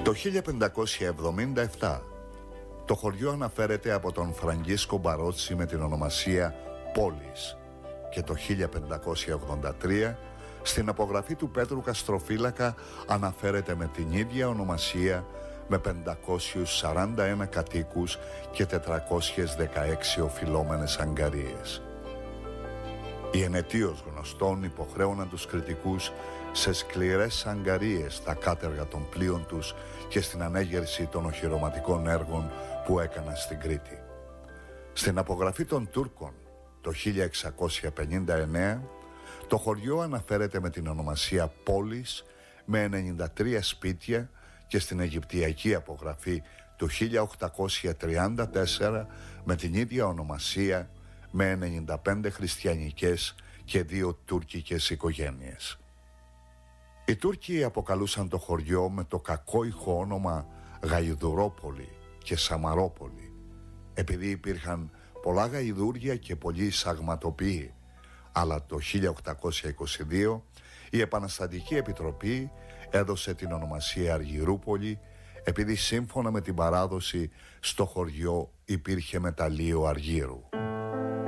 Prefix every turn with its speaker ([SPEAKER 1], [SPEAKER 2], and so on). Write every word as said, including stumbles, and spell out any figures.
[SPEAKER 1] Το χίλια πεντακόσια εβδομήντα επτά το χωριό αναφέρεται από τον Φραγκίσκο Μπαρότσι με την ονομασία Πόλης και το χίλια πεντακόσια ογδόντα τρία στην απογραφή του Πέτρου Καστροφύλακα αναφέρεται με την ίδια ονομασία με πεντακόσιους σαράντα ένα κατοίκους και τετρακόσιες δεκαέξι οφειλόμενες αγκαρίες. Οι ενετίως γνωστών υποχρέωναν τους κριτικούς σε σκληρές αγκαρίες στα κάτεργα των πλοίων τους και στην ανέγερση των οχυρωματικών έργων που έκαναν στην Κρήτη. Στην απογραφή των Τούρκων το χίλια εξακόσια πενήντα εννέα το χωριό αναφέρεται με την ονομασία Πόλης με ενενήντα τρία σπίτια και στην Αιγυπτιακή απογραφή του χίλια οκτακόσια τριάντα τέσσερα με την ίδια ονομασία με ενενήντα πέντε χριστιανικές και δύο τουρκικές οικογένειες. Οι Τούρκοι αποκαλούσαν το χωριό με το κακόϊχο όνομα Γαϊδουρόπολη και Σαμαρόπολη, επειδή υπήρχαν πολλά γαϊδούρια και πολλοί σαγματοποιοί, αλλά το χίλια οκτακόσια είκοσι δύο η Επαναστατική Επιτροπή έδωσε την ονομασία Αργυρούπολη, επειδή σύμφωνα με την παράδοση στο χωριό υπήρχε μεταλλείο αργύρου.